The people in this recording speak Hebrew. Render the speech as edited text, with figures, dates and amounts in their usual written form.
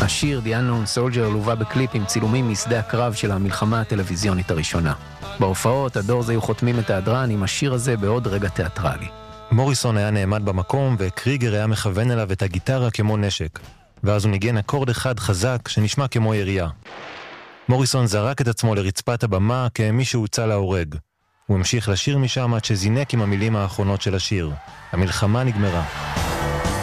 השיר The Unknown Soldier לווה בקליפ עם צילומים משדה הקרב של המלחמה הטלוויזיונית הראשונה. בהופעות הדורס היו חותמים את ההדרן עם השיר הזה בעוד רגע תיאטרלי. מוריסון היה נעמד במקום וקריגר היה מכוון אליו את הגיטרה כמו נשק, ואז הוא ניגן אקורד אחד חזק שנשמע כמו ירייה. מוריסון זרק את עצמו לרצפת הבמה כמי שהוצא להורג. הוא המשיך לשיר משם עד שזינק עם המילים האחרונות של השיר. המלחמה נגמרה.